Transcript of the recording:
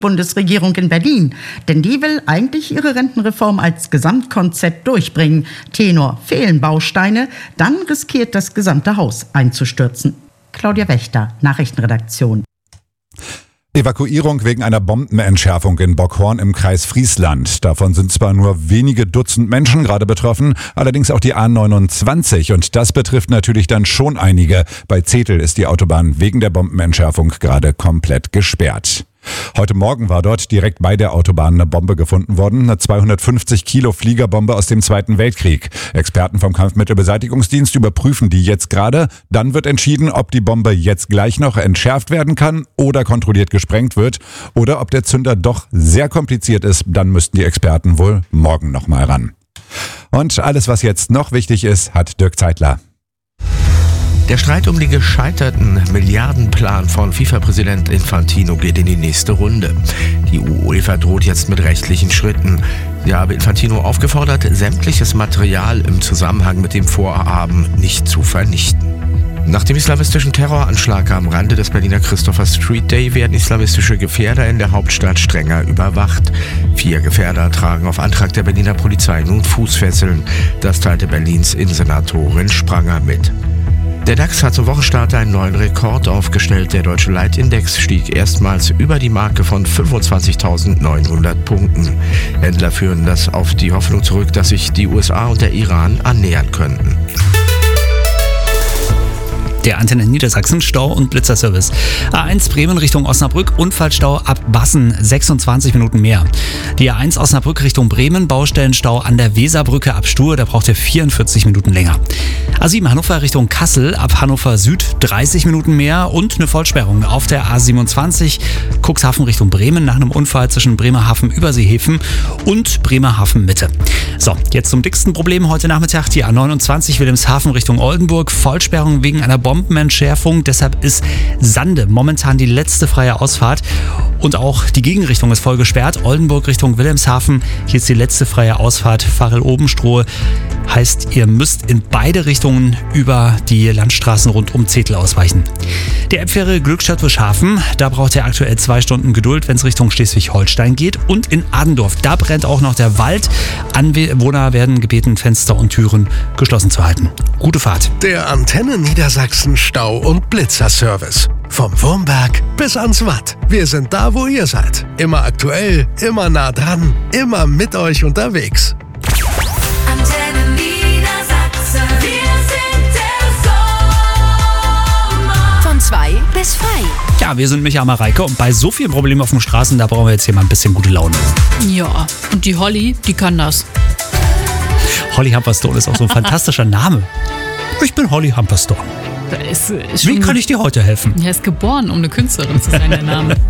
Bundesregierung in Berlin, denn die will eigentlich ihre Rentenreform als Gesamtkonzept durchbringen. Tenor: fehlen Bausteine, dann riskiert das gesamte Haus einzustürzen. Claudia Wächter, Nachrichtenredaktion. Evakuierung wegen einer Bombenentschärfung in Bockhorn im Kreis Friesland. Davon sind zwar nur wenige Dutzend Menschen gerade betroffen, allerdings auch die A29. Und das betrifft natürlich dann schon einige. Bei Zetel ist die Autobahn wegen der Bombenentschärfung gerade komplett gesperrt. Heute Morgen war dort direkt bei der Autobahn eine Bombe gefunden worden, eine 250 Kilo Fliegerbombe aus dem Zweiten Weltkrieg. Experten vom Kampfmittelbeseitigungsdienst überprüfen die jetzt gerade. Dann wird entschieden, ob die Bombe jetzt gleich noch entschärft werden kann oder kontrolliert gesprengt wird oder ob der Zünder doch sehr kompliziert ist. Dann müssten die Experten wohl morgen nochmal ran. Und alles, was jetzt noch wichtig ist, hat Dirk Zeitler. Der Streit um den gescheiterten Milliardenplan von FIFA-Präsident Infantino geht in die nächste Runde. Die UEFA droht jetzt mit rechtlichen Schritten. Sie habe Infantino aufgefordert, sämtliches Material im Zusammenhang mit dem Vorhaben nicht zu vernichten. Nach dem islamistischen Terroranschlag am Rande des Berliner Christopher Street Day werden islamistische Gefährder in der Hauptstadt strenger überwacht. 4 Gefährder tragen auf Antrag der Berliner Polizei nun Fußfesseln. Das teilte Berlins Innensenatorin Spranger mit. Der DAX hat zum Wochenstart einen neuen Rekord aufgestellt. Der deutsche Leitindex stieg erstmals über die Marke von 25.900 Punkten. Händler führen das auf die Hoffnung zurück, dass sich die USA und der Iran annähern könnten. Der Antenne Niedersachsen, Stau- und Blitzerservice. A1 Bremen Richtung Osnabrück, Unfallstau ab Bassen, 26 Minuten mehr. Die A1 Osnabrück Richtung Bremen, Baustellenstau an der Weserbrücke ab Stur, da braucht ihr 44 Minuten länger. A7 Hannover Richtung Kassel, ab Hannover Süd 30 Minuten mehr und eine Vollsperrung auf der A27 Cuxhaven Richtung Bremen nach einem Unfall zwischen Bremerhaven Überseehäfen und Bremerhaven Mitte. So, jetzt zum dicksten Problem heute Nachmittag, die A29 Wilhelmshaven Richtung Oldenburg, Vollsperrung wegen einer Bombenentschärfung, deshalb ist Sande momentan die letzte freie Ausfahrt und auch die Gegenrichtung ist voll gesperrt. Oldenburg Richtung Wilhelmshaven, hier ist die letzte freie Ausfahrt. Farel-Obenstrohe heißt, ihr müsst in beide Richtungen über die Landstraßen rund um Zetel ausweichen. Der Elbfähre Glückstadt-Wischhafen, da braucht ihr aktuell 2 Stunden Geduld, wenn es Richtung Schleswig-Holstein geht. Und in Adendorf, da brennt auch noch der Wald. Anwohner werden gebeten, Fenster und Türen geschlossen zu halten. Gute Fahrt. Der Antenne Niedersachsen Stau- und Blitzerservice. Vom Wurmberg bis ans Watt. Wir sind da, wo ihr seid. Immer aktuell, immer nah dran, immer mit euch unterwegs. Antenne Niedersachsen. Wir sind der Sommer. Von 2 bis frei. Ja, wir sind Micha Mareike und bei so vielen Problemen auf den Straßen, da brauchen wir jetzt hier mal ein bisschen gute Laune. Ja, und die Holly, die kann das. Holly Humperstone ist auch so ein fantastischer Name. Ich bin Holly Humperstone. Ist Wie kann ich dir heute helfen? Er ist geboren, um eine Künstlerin zu sein, der Name.